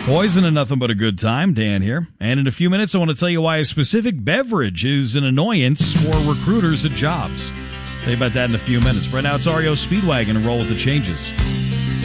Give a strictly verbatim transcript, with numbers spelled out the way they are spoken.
Poison and nothing but a good time. Dan here. And in a few minutes, I want to tell you why a specific beverage is an annoyance for recruiters at jobs. Tell you about that in a few minutes. Right now, it's R E O Speedwagon and roll with the changes.